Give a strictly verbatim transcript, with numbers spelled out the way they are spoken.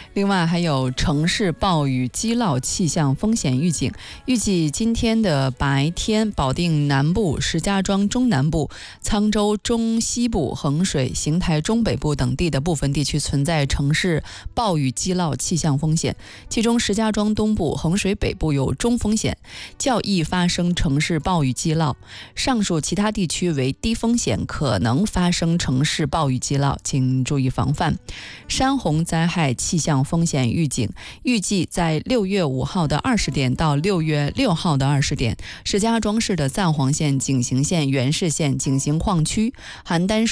另外还有城市暴雨激涝气象风险预警，预计今天的白天，保定南部、石家庄中南部、沧州中西部、衡水、邢台中北部等地的部分地区存在城市暴雨激涝气象风险，其中石家庄东部、衡水北部有中风险，较易发生城市暴雨激涝。上述其他地区为低风险，可能发生城市暴雨激涝，请注意防范。山洪灾害气象风险预警，预计在六月五号的二十点到六月六号的二十点，石家庄市的赞煌县、景行县、元氏县、景行矿区、邯郸市